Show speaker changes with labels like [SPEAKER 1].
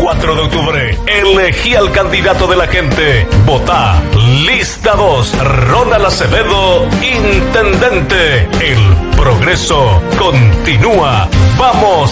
[SPEAKER 1] 4 de octubre, elegí al candidato de la gente. Votá. Lista 2, Ronald Acevedo, intendente. El progreso continúa. Vamos.